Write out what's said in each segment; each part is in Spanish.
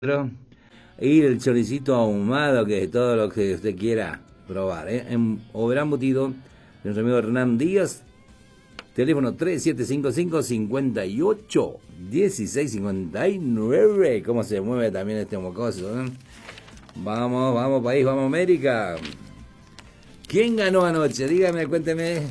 y el choricito ahumado, que es todo lo que usted quiera probar, en Oberá Embutido, nuestro amigo Hernán Díaz, teléfono 3755-58-1659. ¿Cómo se mueve también este mocoso? Vamos, vamos país, vamos América. ¿Quién ganó anoche? Dígame, cuénteme.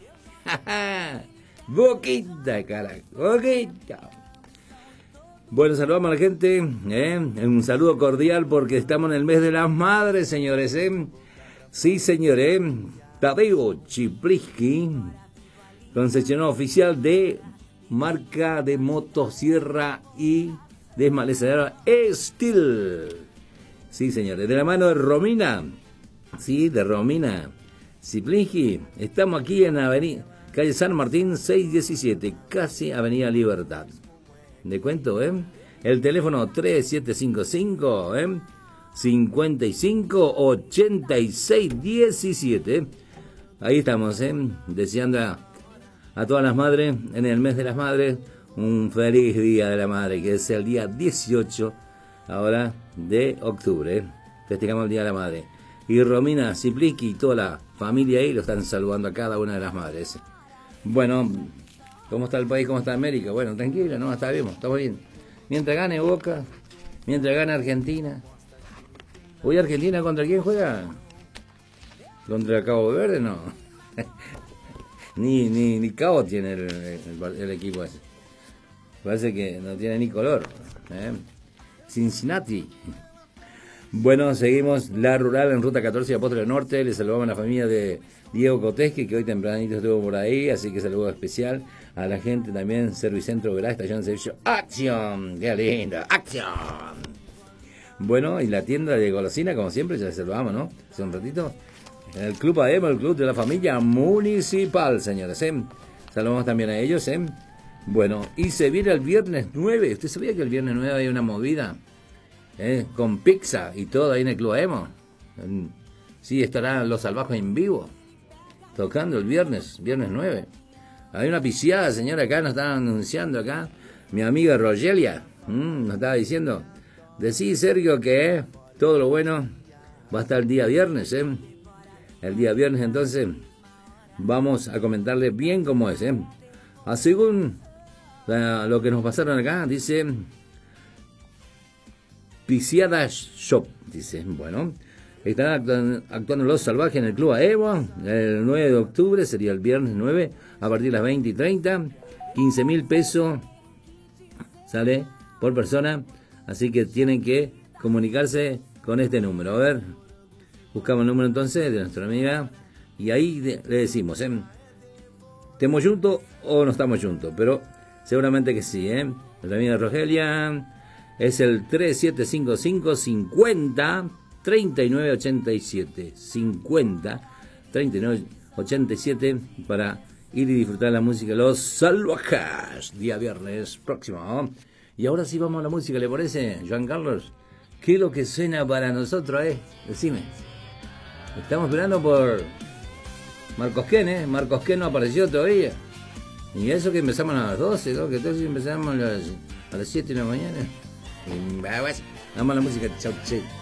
Boquita, carajo, Boquita. Bueno, saludamos a la gente, un saludo cordial porque estamos en el mes de las madres, señores, Sí, señores, Tadeo Chipliski, concesionario oficial de marca de motosierra y desmalezadora Steel. Sí, señores, de la mano de Romina, sí, de Romina Chipliski, estamos aquí en avenida, calle San Martín 617, casi Avenida Libertad. De cuento, el teléfono 3755 55 86 17. Ahí estamos, deseando a todas las madres en el mes de las madres un feliz día de la madre, que es el día 18 ahora de octubre. Festejamos el día de la madre. Y Romina Cipliski y toda la familia ahí lo están saludando a cada una de las madres. Bueno, ¿cómo está el país? ¿Cómo está América? Bueno, tranquilo, no, está bien, estamos bien. Mientras gane Boca, mientras gane Argentina. ¿Hoy Argentina contra quién juega? ¿Contra Cabo Verde? No. ni Cabo tiene el equipo ese. Parece que no tiene ni color. Cincinnati. Bueno, seguimos la rural en ruta 14 de Apóstol Norte. Le saludamos a la familia de Diego Cotesque, que hoy tempranito estuvo por ahí, así que saludo especial a la gente también, Servicentro Verá, estación de servicio Acción, qué lindo, Acción. Bueno, y la tienda de golosina, como siempre, ya le saludamos, ¿no? Hace un ratito. El Club AEMO, el club de la familia municipal, señores, Saludamos también a ellos, Bueno, y se viene el viernes 9, ¿usted sabía que el viernes 9 hay una movida? Con pizza y todo ahí en el Club AEMO. Sí, estarán Los Salvajes en vivo, tocando el viernes 9. Hay una piciada, señora, acá nos están anunciando acá. Mi amiga Rogelia nos estaba diciendo, decí, Sergio, que todo lo bueno va a estar el día viernes, El día viernes, entonces, vamos a comentarle bien cómo es, según lo que nos pasaron acá, dice, Piciada Shop, dice, bueno, estarán actuando Los Salvajes en el Club AEMO el 9 de octubre, sería el viernes 9, a partir de las 20:30, 15.000 pesos sale por persona, así que tienen que comunicarse con este número. A ver, buscamos el número entonces de nuestra amiga y ahí le decimos, ¿estamos juntos o no estamos juntos? Pero seguramente que sí, Nuestra amiga Rogelia es el 3755 50 3987 50 3987 para ir y disfrutar la música de Los Salvajes día viernes próximo. Y ahora sí vamos a la música, ¿le parece, Juan Carlos? ¿Qué es lo que suena para nosotros, Decime. Estamos esperando por Marcos Ken, Marcos Ken no apareció todavía. Y eso que empezamos a las 12, ¿no? Que entonces empezamos a las 7 de la mañana. Y, vamos a la música, chau, chau.